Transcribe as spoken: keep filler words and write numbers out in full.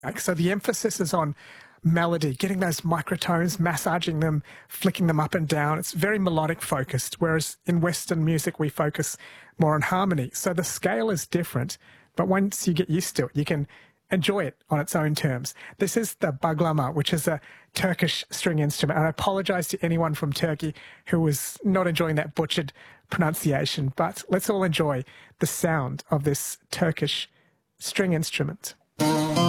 Like, so the emphasis is on melody, getting those microtones, massaging them, flicking them up and down. It's very melodic focused, whereas in Western music we focus more on harmony. So the scale is different, but once you get used to it, you can enjoy it on its own terms. This is the baglama, which is a Turkish string instrument. And I apologize to anyone from Turkey who was not enjoying that butchered pronunciation, but let's all enjoy the sound of this Turkish string instrument.